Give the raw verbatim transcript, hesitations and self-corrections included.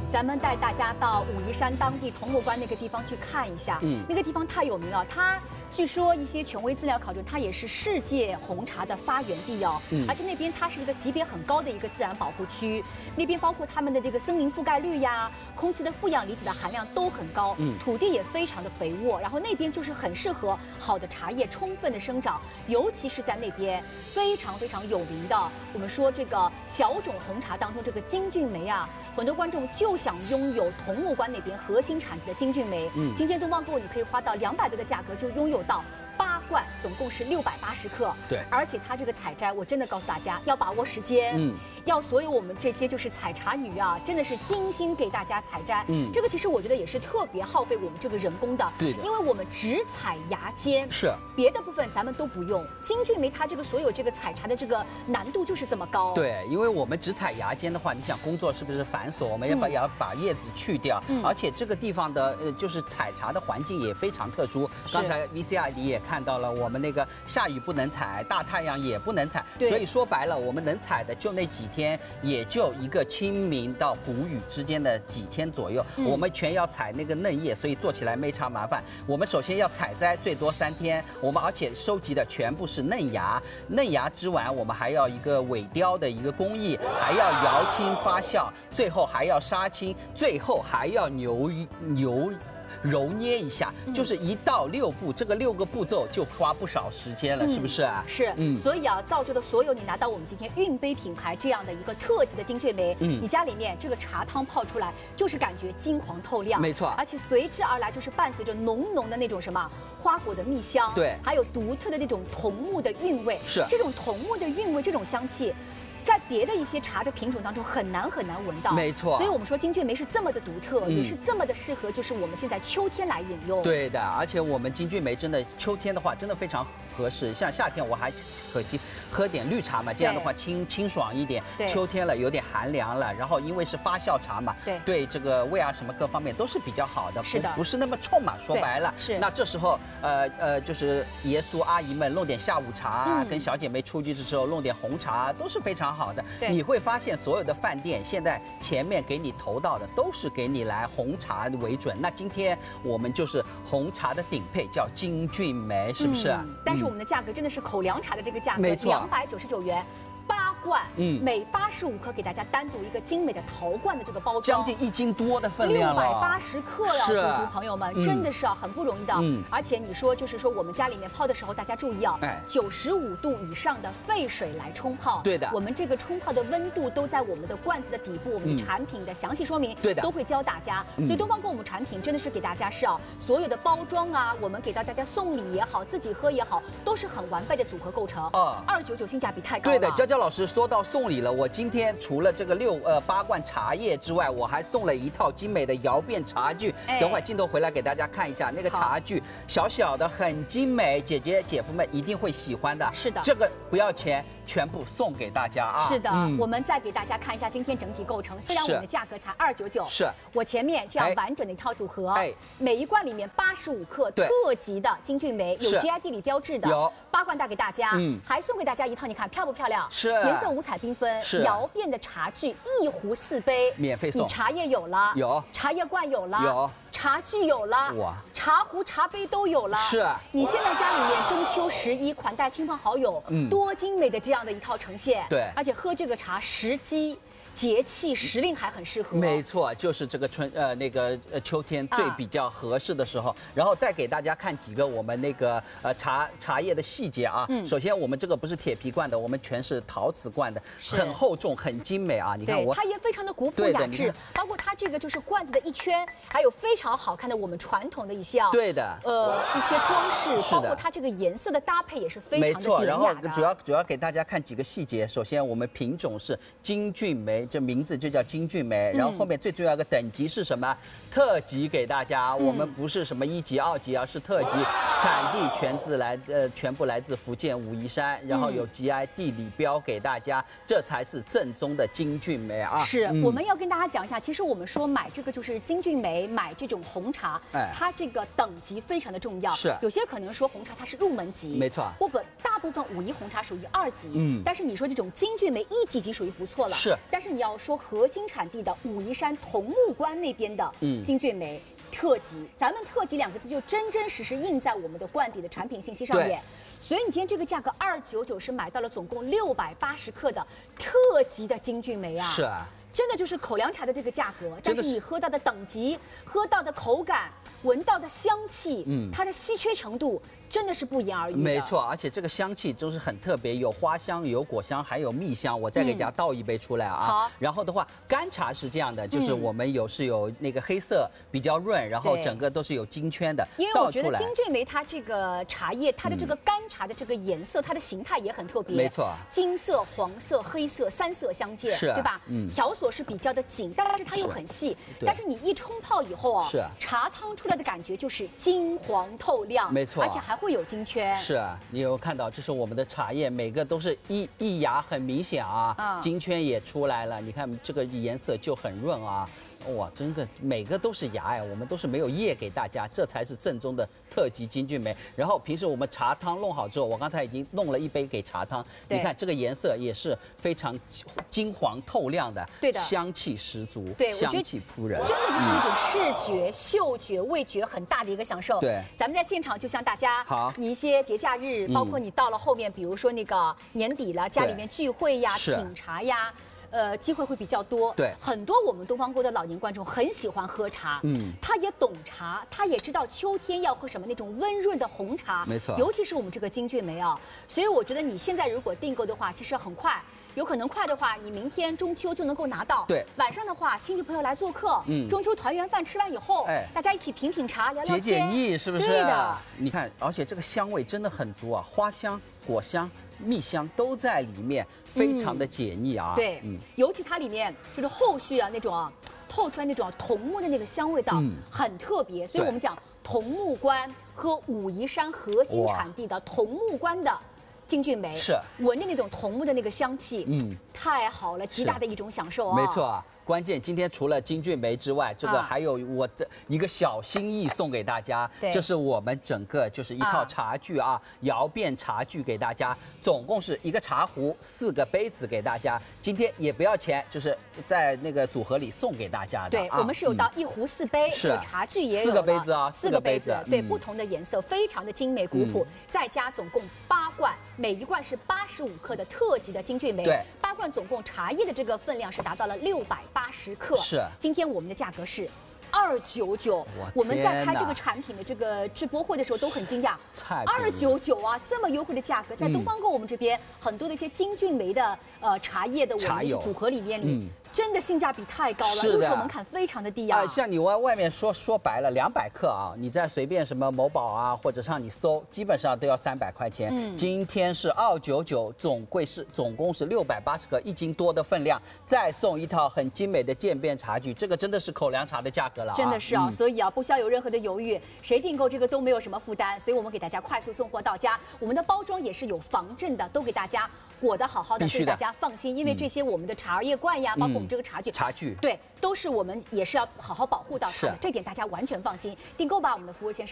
咱们带大家到武夷山当地桐木关那个地方去看一下。嗯，那个地方太有名了，它据说一些权威资料考证，它也是世界红茶的发源地哦。嗯，而且那边它是一个级别很高的一个自然保护区，那边包括他们的这个森林覆盖率呀，空气的负氧离子的含量都很高，嗯，土地也非常的肥沃，然后那边就是很适合好的茶叶充分的生长，尤其是在那边非常非常有名的，我们说这个小种红茶当中这个金骏眉啊，很多观众就想拥有桐木关那边核心产地的金骏眉。嗯，今天东方购你可以花到两百多的价格就拥有到八罐，总共是六百八十克。对，而且它这个采摘，我真的告诉大家要把握时间。嗯，要所有我们这些就是采茶女啊，真的是精心给大家采摘。嗯，这个其实我觉得也是特别耗费我们这个人工的。对的，因为我们只采芽尖，是别的部分咱们都不用。金骏眉它这个所有这个采茶的这个难度就是这么高。 对，因为我们只采芽尖的话，你想工作是不是繁琐？我们要把、嗯、要把叶子去掉，嗯、而且这个地方的呃就是采茶的环境也非常特殊。刚才 V C R 里也看到了，我们那个下雨不能采，大太阳也不能采，所以说白了，我们能采的就那几天，也就一个清明到谷雨之间的几天左右。嗯、我们全要采那个嫩叶，所以做起来非常麻烦。我们首先要采摘最多三天，我们而且收集的全部是嫩芽，嫩芽之完，我们还要一个萎凋的一个工艺，还要摇青发酵，最后还要杀青，最后还要牛牛。揉捏一下，就是一到六步，这个六个步骤就花不少时间了，嗯、是不是啊？ 是，嗯，所以啊，造就的所有你拿到我们今天韵杯品牌这样的一个特级的金骏眉，嗯，你家里面这个茶汤泡出来，就是感觉金黄透亮， 没错， 而且随之而来就是伴随着浓浓的那种什么花果的蜜香，对，还有独特的那种桐木的韵味，是这种桐木的韵味，这种香气。在别的一些茶的品种当中很难很难闻到，没错。所以我们说金骏眉是这么的独特，嗯、也是这么的适合，就是我们现在秋天来饮用。 对的，而且我们金骏眉真的秋天的话真的非常合适，像夏天我还可惜喝点绿茶嘛，这样的话清清爽一点。秋天了有点寒凉了，然后因为是发酵茶嘛，对，对这个胃啊什么各方面都是比较好的，是的，不是那么冲嘛。说白了，是。那这时候呃呃就是爷叔阿姨们弄点下午茶，嗯、跟小姐妹出去的时候弄点红茶都是非常好。好的，你会发现所有的饭店现在前面给你投到的都是给你来红茶为准。那今天我们就是红茶的顶配，叫金骏眉，是不是？ 嗯、但是我们的价格真的是口粮茶的这个价格，没错，两百九十九元。八罐，嗯，每八十五克给大家单独一个精美的陶罐的这个包装， 将近一斤多的分量了， 六百八十克呀，主厨朋友们，真的是啊，很不容易的。嗯，而且你说就是说我们家里面泡的时候，大家注意啊，哎，九十五度以上的沸水来冲泡，对的，我们这个冲泡的温度都在我们的罐子的底部，我们的产品的详细说明，对的，都会教大家。所以东方购物产品真的是给大家是啊，所有的包装啊，我们给到大家送礼也好，自己喝也好，都是很完备的组合构成。啊，二九九性价比太高了。 对的，娇娇老师说到送。送礼了，我今天除了这个六呃八罐茶叶之外，我还送了一套精美的窑变茶具。哎、等会镜头回来给大家看一下那个茶具，小小的很精美，姐姐姐夫们一定会喜欢的。是的，这个不要钱，全部送给大家啊！ 是的，嗯、我们再给大家看一下今天整体构成，虽然我们的价格才二九九，是我前面这样完整的一套组合，哎，每一罐里面八十五克特级的金骏眉，有 G I 地理标志的，有八罐带给大家，嗯，还送给大家一套，你看漂不漂亮？是颜色五彩缤纷，是窑变的茶具，一壶四杯， 免费送。 你茶叶有了，有茶叶罐有了，有茶具有了，哇，茶壶、茶杯都有了。是你现在家里面中秋十一款待亲朋好友，嗯，多精美的这样的一套呈现。对，而且喝这个茶时机。节气时令还很适合， 没错，就是这个春呃那个呃秋天最比较合适的时候，啊、然后再给大家看几个我们那个呃茶茶叶的细节啊。嗯，首先我们这个不是铁皮罐的，我们全是陶瓷罐的，很厚重，很精美啊。你看我， 它也非常的古朴雅致，包括它这个就是罐子的一圈，还有非常好看的我们传统的一些啊， 对的， 呃一些装饰，包括它这个颜色的搭配也是非常的典雅的。 没错，然后主要主要给大家看几个细节。首先我们品种是金骏眉。这名字就叫金骏眉，然后后面最重要的等级是什么？特级给大家，我们不是什么一级、二级啊，是特级，产地全自来呃全部来自福建武夷山，然后有 G I 地理标给大家，这才是正宗的金骏眉啊！ 是，嗯、我们要跟大家讲一下，其实我们说买这个就是金骏眉，买这种红茶，哎，它这个等级非常的重要。是，有些可能说红茶它是入门级， 没错， 不不，大部分武夷红茶属于二级，嗯，但是你说这种金骏眉一级已经属于不错了， 是。 但是你要说核心产地的武夷山桐木关那边的金骏眉。嗯特级，咱们特级两个字就真真实实印在我们的罐底的产品信息上面，所以你今天这个价格二九九是买到了总共六百八十克的特级的金骏眉啊， 是啊， 真的就是口粮茶的这个价格，但是你喝到的等级、喝到的口感、闻到的香气，嗯，它的稀缺程度。真的是不言而喻的。 没错，而且这个香气都是很特别，有花香、有果香，还有蜜香。我再给大家倒一杯出来啊。好。然后的话，干茶是这样的，就是我们有是有那个黑色比较润，然后整个都是有金圈的。 因为我觉得金骏眉它这个茶叶，它的这个干茶的这个颜色，它的形态也很特别。 没错。 金色、黄色、黑色三色相间， 是， 对吧？嗯。条索是比较的紧，但是它又很细。但是你一冲泡以后啊， 是茶汤出来的感觉就是金黄透亮。 没错。 而且还会有金圈。 是啊，你有看到，这是我们的茶叶，每个都是一一芽很明显啊，啊金圈也出来了。你看这个颜色就很润啊，哇，真的每个都是芽哎，我们都是没有叶给大家，这才是正宗的特级金骏眉。然后平时我们茶汤弄好之后，我刚才已经弄了一杯给茶汤，你看这个颜色也是非常金黄透亮的， 对的， 香气十足， 对， 香气扑人， 真的就是一种视觉、嗅觉、味觉很大的一个享受。 对， 咱们在现场就向大家， 好， 你一些节假日，包括你到了后面，比如说那个年底了，家里面聚会呀、品茶呀。呃，机会会比较多。 对， 很多我们东方锅的老年观众很喜欢喝茶，嗯，他也懂茶，他也知道秋天要喝什么那种温润的红茶， 没错。 尤其是我们这个金骏眉啊，所以我觉得你现在如果订购的话，其实很快。有可能快的话，你明天中秋就能够拿到。 对， 晚上的话，亲戚朋友来做客，嗯，中秋团圆饭吃完以后，哎，大家一起品品茶，聊聊天， 解解腻，是不是？ 对的。 你看，而且这个香味真的很足啊，花香、果香、蜜香都在里面，非常的解腻啊。 嗯、对，嗯，尤其它里面就是后续啊那种啊透出来那种桐木的那个香味道，嗯，很特别。所以我们讲桐木关和武夷山核心产地的桐木关的。金骏眉是闻着那种桐木的那个香气，嗯，太好了，极大的一种享受啊！ 没错啊，关键今天除了金骏眉之外，这个还有我的一个小心意送给大家， 对， 这是我们整个就是一套茶具啊，窑变茶具给大家，总共是一个茶壶、四个杯子给大家，今天也不要钱，就是在那个组合里送给大家的。 对，我们是有到一壶四杯， 是茶具也有四个杯子啊， 四个杯子，对，不同的颜色，非常的精美古朴，再加总共八罐。每一罐是八十五克的特级的金骏眉， 对， 八罐总共茶叶的这个分量是达到了六百八十克。 是， 今天我们的价格是二九九。我们在开这个产品的这个直播会的时候都很惊讶，二九九啊，这么优惠的价格，在东方购我们这边很多的一些金骏眉的呃茶叶的我们的组合里面里。嗯真的性价比太高了，入手门槛非常的低啊！ 啊，像你外外面说说白了，两百克啊，你在随便什么某宝啊，或者上你搜，基本上都要三百块钱。嗯，今天是二九九，总贵是总共是六百八十克，一斤多的分量，再送一套很精美的渐变茶具，这个真的是口粮茶的价格了、啊。 真的是啊，嗯、所以啊，不需要有任何的犹豫，谁订购这个都没有什么负担，所以我们给大家快速送货到家，我们的包装也是有防震的，都给大家。裹得好好的，所以大家放心，因为这些我们的茶叶罐呀，包括我们这个茶具， 茶具对，都是我们也是要好好保护到它的，这点大家完全放心。订购吧，我们的服务线。